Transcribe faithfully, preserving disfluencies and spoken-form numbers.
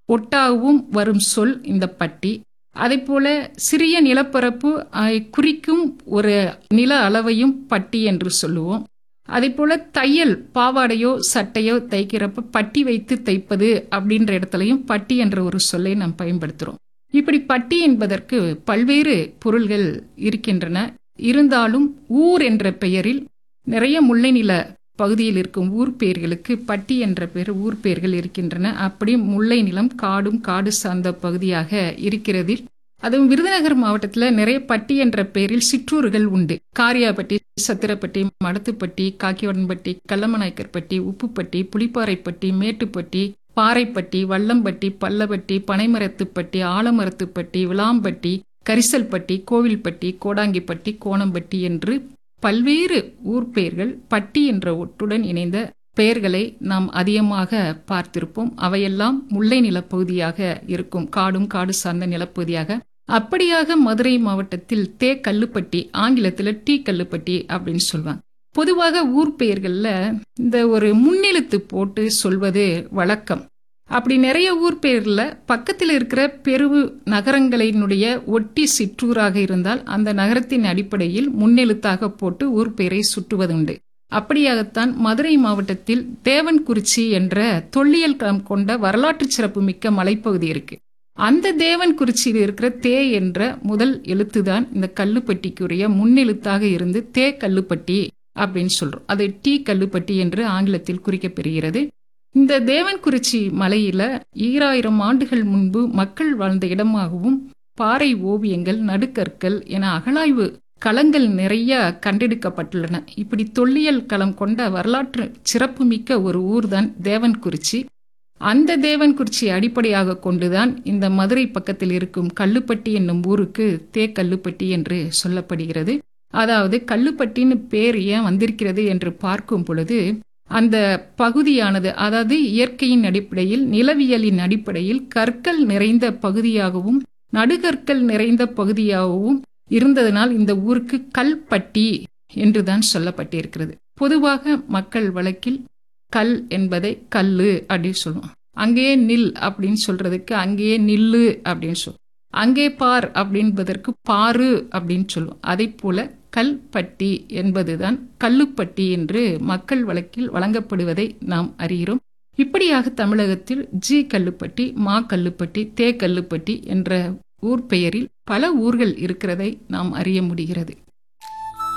ஒட்டாகவும் வரும் சொல் இந்த பட்டி. அதே போல சிறிய நிலப்பரப்பு குறிக்கும் ஒரு நில அளவையும் பட்டி என்று சொல்லுவோம். அதே போல தையல் பாவாடையோ சட்டையோ தைக்கிறப்ப பட்டி வைத்து தைப்பது அப்படின்ற இடத்துலையும் பட்டி என்ற ஒரு சொல்லை நாம் பயன்படுத்துகிறோம். இப்படி பட்டி என்பதற்கு பல்வேறு பொருள்கள் இருக்கின்றன. இருந்தாலும் ஊர் என்ற பெயரில் நிறைய முல்லை நில பகுதியில் இருக்கும் ஊர் பெயர்களுக்கு பட்டி என்ற பெயர் ஊர் பெயர்கள் இருக்கின்றன. அப்படி முல்லை நிலம் காடும் காடு சார்ந்த பகுதியாக இருக்கிறது. அதுவும் விருதுநகர் மாவட்டத்தில் நிறைய பட்டி என்ற பெயரில் சிற்றூர்கள் உண்டு. காரியாபட்டி, சத்திரப்பட்டி, மடத்துப்பட்டி, காக்கிவடன்பட்டி, கல்லமநாயக்கர்பட்டி, உப்புப்பட்டி, புலிப்பாறைப்பட்டி, மேட்டுப்பட்டி, பாறைப்பட்டி, வல்லம்பட்டி, பல்லப்பட்டி, பனைமரத்துப்பட்டி, ஆலமரத்துப்பட்டி, விளாம்பட்டி, கரிசல்பட்டி, கோவில்பட்டி, கோடாங்கிப்பட்டி, கோணம்பட்டி என்று பல்வேறு ஊர் பெயர்கள் பட்டி என்ற ஒட்டுடன் இணைந்த பெயர்களை நாம் அதிகமாக பார்த்திருப்போம். அவையெல்லாம் முல்லை நிலப்பகுதியாக இருக்கும், காடும் காடு சார்ந்த நிலப்பகுதியாக. அப்படியாக மதுரை மாவட்டத்தில் தே கல்லுப்பட்டி, ஆங்கிலத்தில் டீ கல்லுப்பட்டி அப்படின்னு சொல்லுவாங்க. பொதுவாக ஊர் பெயர்கள்ல இந்த ஒரு முன்னெழுத்து போட்டு சொல்வது வழக்கம். அப்படி நிறைய ஊர் பெயர்ல பக்கத்தில் இருக்கிற பெரு நகரங்களினுடைய ஒட்டி சிற்றூராக இருந்தால் அந்த நகரத்தின் அடிப்படையில் முன்னெழுத்தாக போட்டு ஊர் பெயரை சுட்டுவதுண்டு. அப்படியாகத்தான் மதுரை மாவட்டத்தில் தேவன்குறிச்சி என்ற தொல்லியல் களம் கொண்ட வரலாற்று சிறப்பு மிக்க மலைப்பகுதி இருக்கு. அந்த தேவன்குறிச்சியில் இருக்கிற தே என்ற முதல் எழுத்துதான் இந்த கல்லுப்பட்டிக்குரிய முன்னெழுத்தாக இருந்து தே கல்லுப்பட்டி அப்படின்னு சொல்றோம். அது டீ கல்லுப்பட்டி என்று ஆங்கிலத்தில் குறிக்கப்பெறுகிறது. இந்த தேவன்குறிச்சி மலையில ஈராயிரம் ஆண்டுகள் முன்பு மக்கள் வாழ்ந்த இடமாகவும் பாறை ஓவியங்கள், நடுக்கற்கள் என அகழாய்வு களங்கள் நிறைய கண்டெடுக்கப்பட்டுள்ளன. இப்படி தொல்லியல் களம் கொண்ட வரலாற்று சிறப்புமிக்க ஒரு ஊர்தான் தேவன்குறிச்சி. அந்த தேவன்குறிச்சி அடிப்படையாக கொண்டுதான் இந்த மதுரை பக்கத்தில் இருக்கும் கல்லுப்பட்டி என்னும் ஊருக்கு தே கல்லுப்பட்டி என்று சொல்லப்படுகிறது. அதாவது கல்லுப்பட்டின்னு பேர் ஏன் வந்திருக்கிறது என்று பார்க்கும் பொழுது அந்த பகுதியானது, அதாவது இயற்கையின் அடிப்படையில் நிலவியலின் அடிப்படையில் கற்கள் நிறைந்த பகுதியாகவும் நடுகற்கள் நிறைந்த பகுதியாகவும் இருந்ததனால் இந்த ஊருக்கு கல்பட்டி என்றுதான் சொல்லப்பட்டிருக்கிறது. பொதுவாக மக்கள் வழக்கில் கல் என்பதை கல்லு அப்படின்னு சொல்லுவோம். அங்கேயே நில் அப்படின்னு சொல்றதுக்கு அங்கேயே நில்லு அப்படின்னு சொல்லுவோம். அங்கே பார் அப்படின்பதற்கு பாரு அப்படின்னு சொல்லுவோம். அதே போல கல்பட்டி என்பதுதான் கல்லுப்பட்டி என்று மக்கள் வழக்கில் வழங்கப்படுவதை நாம் அறிகிறோம். இப்படியாக தமிழகத்தில் ஜி கல்லுப்பட்டி, மா கல்லுப்பட்டி, தே கல்லுப்பட்டி என்ற ஊர் பெயரில் பல ஊர்கள் இருக்கிறதை நாம் அறிய முடிகிறது.